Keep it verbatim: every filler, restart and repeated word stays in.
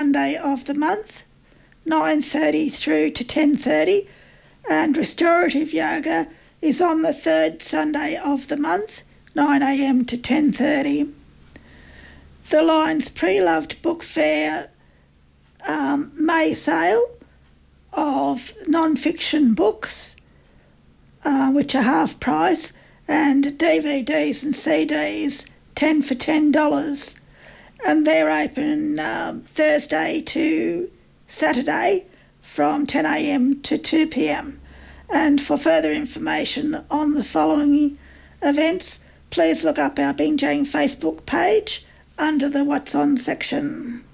Sunday of the month, nine thirty through to ten thirty, and restorative yoga is on the third Sunday of the month, nine a m to ten thirty. The Lions Pre-Loved Book Fair um, May sale of non-fiction books, uh, which are half price, and D V Ds and C Ds ten for ten dollars. And they're open um, Thursday to Saturday from ten a m to two p m. And for further information on the following events, please look up our Bingjang Facebook page under the What's On section.